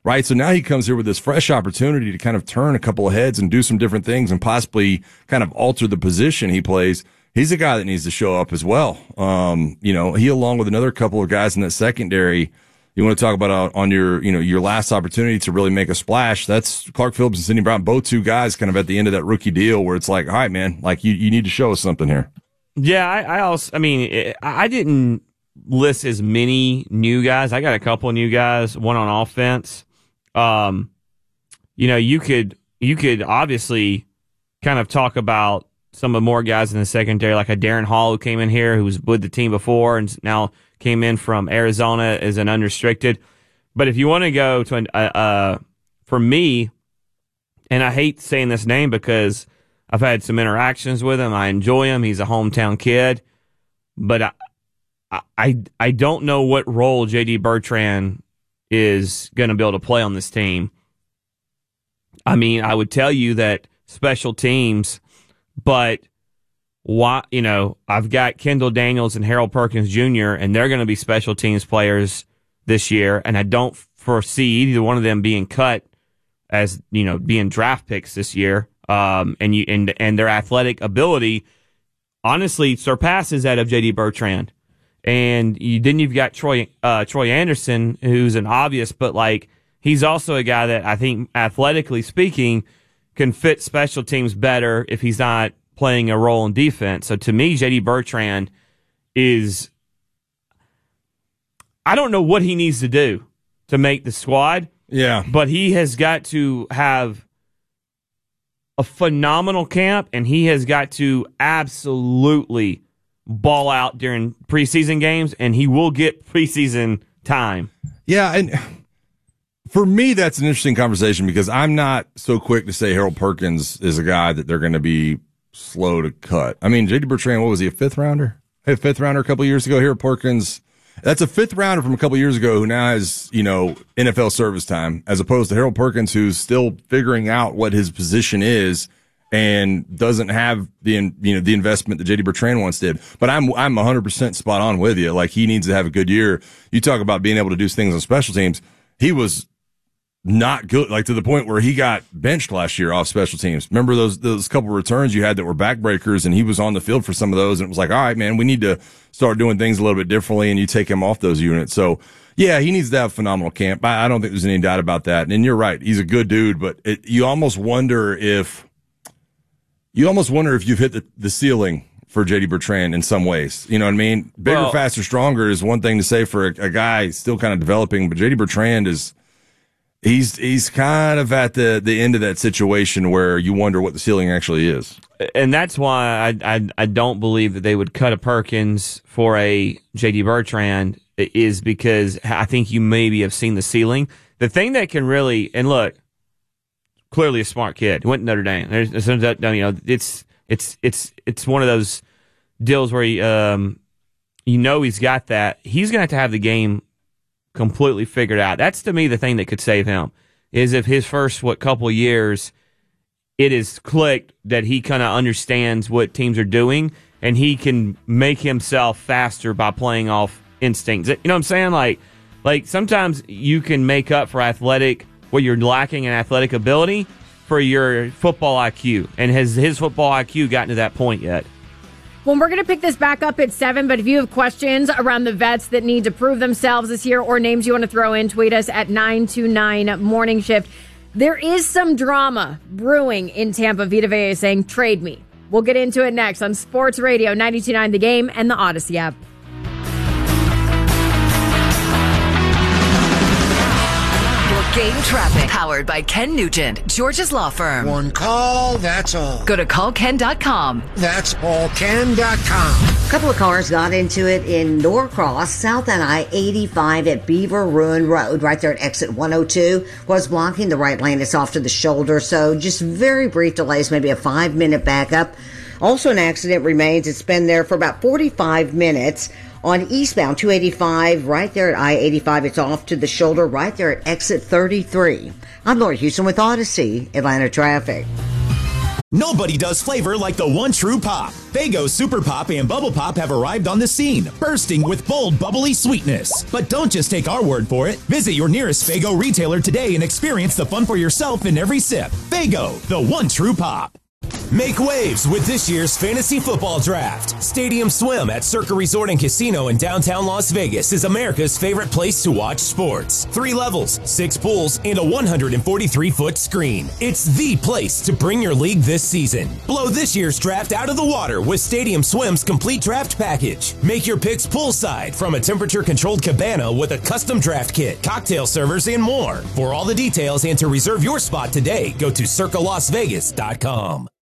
right? So now he comes here with this fresh opportunity to kind of turn a couple of heads and do some different things and possibly kind of alter the position he plays. He's a guy that needs to show up as well. He, along with another couple of guys in that secondary, you want to talk about on your last opportunity to really make a splash. That's Clark Phillips and Sidney Brown, both two guys kind of at the end of that rookie deal where it's like, all right, man, like you need to show us something here. Yeah, I didn't list as many new guys. I got a couple of new guys, one on offense. You could obviously kind of talk about some of more guys in the secondary, like a Darren Hall who came in here, who was with the team before and now came in from Arizona as an unrestricted. But if you want to go to for me, and I hate saying this name because I've had some interactions with him. I enjoy him. He's a hometown kid. But I don't know what role J.D. Bertrand is going to be able to play on this team. I mean, I would tell you that special teams, but I've got Kendall Daniels and Harold Perkins Jr., and they're going to be special teams players this year, and I don't foresee either one of them being cut as, being draft picks this year. And their athletic ability honestly surpasses that of J.D. Bertrand. And you've got Troy Anderson, who's an obvious, but he's also a guy that I think athletically speaking can fit special teams better if he's not playing a role in defense. So to me, J.D. Bertrand is, I don't know what he needs to do to make the squad. Yeah. But he has got to have a phenomenal camp, and he has got to absolutely ball out during preseason games, and he will get preseason time. Yeah, and for me, that's an interesting conversation because I'm not so quick to say Harold Perkins is a guy that they're going to be slow to cut. I mean, J.D. Bertrand, what was he, a fifth rounder? A fifth rounder a couple years ago. Harold Perkins, that's a fifth rounder from a couple years ago who now has, NFL service time, as opposed to Harold Perkins, who's still figuring out what his position is and doesn't have the investment that J.D. Bertrand once did. But I'm 100% spot on with you. Like, he needs to have a good year. You talk about being able to do things on special teams. He was not good, to the point where he got benched last year off special teams. Remember those couple returns you had that were backbreakers, and he was on the field for some of those, and it was like, all right, man, we need to start doing things a little bit differently, and you take him off those units. So, yeah, he needs to have a phenomenal camp. I don't think there's any doubt about that. And you're right, he's a good dude, but you almost wonder if you've hit the ceiling for J.D. Bertrand in some ways. You know what I mean? Bigger, faster, stronger is one thing to say for a guy still kind of developing, but J.D. Bertrand is he's kind of at the end of that situation where you wonder what the ceiling actually is. And that's why I don't believe that they would cut a Perkins for a J.D. Bertrand, is because I think you maybe have seen the ceiling. The thing that can really, and look, clearly a smart kid, went to Notre Dame. It's one of those deals where he's got that. He's going to have the game completely figured out. That's, to me, the thing that could save him, is if his first couple of years it is clicked that he kind of understands what teams are doing and he can make himself faster by playing off instincts. You know what I'm saying? Like sometimes you can make up for what you're lacking in athletic ability for your football IQ. And has his football IQ gotten to that point yet? Well, we're going to pick this back up at 7, but if you have questions around the vets that need to prove themselves this year or names you want to throw in, tweet us at 929 Morning Shift. There is some drama brewing in Tampa. Vita Vea is saying, trade me. We'll get into it next on Sports Radio 92.9 The Game and the Odyssey app. Game traffic powered by Ken Nugent, Georgia's law firm. One call, that's all. Go to callken.com. That's allken.com. A couple of cars got into it in Norcross, south on I-85 at Beaver Ruin Road, right there at exit 102, was blocking the right lane. It's off to the shoulder, so just very brief delays, maybe a 5-minute backup. Also an accident remains. It's been there for about 45 minutes. On eastbound 285, right there at I-85, it's off to the shoulder, right there at exit 33. I'm Laura Houston with Odyssey, Atlanta Traffic. Nobody does flavor like the one true pop. Faygo Super Pop and Bubble Pop have arrived on the scene, bursting with bold, bubbly sweetness. But don't just take our word for it. Visit your nearest Faygo retailer today and experience the fun for yourself in every sip. Faygo, the one true pop. Make waves with this year's fantasy football draft. Stadium Swim at Circa Resort and Casino in downtown Las Vegas is America's favorite place to watch sports. 3 levels, 6 pools, and a 143-foot screen. It's the place to bring your league this season. Blow this year's draft out of the water with Stadium Swim's complete draft package. Make your picks poolside from a temperature-controlled cabana with a custom draft kit, cocktail servers, and more. For all the details and to reserve your spot today, go to circalasvegas.com.